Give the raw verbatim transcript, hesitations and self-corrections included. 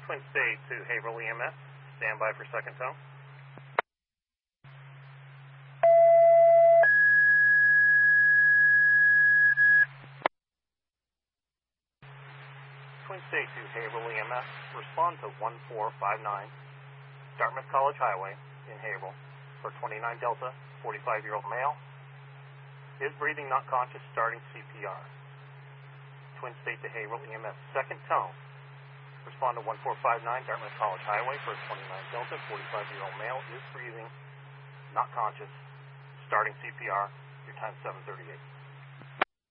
Twin State to Haverhill E M S. Stand by for second tone. Twin State to Haverhill E M S. Respond to one four five nine Dartmouth College Highway in Haverhill for twenty-nine Delta, forty-five-year-old male. Is breathing, not conscious, starting C P R. Twin State to Haverhill E M S. Second tone. Respond to one four five nine Dartmouth College Highway for twenty-nine Delta, forty-five-year-old male. Is breathing, not conscious, starting C P R. Your time seven thirty-eight.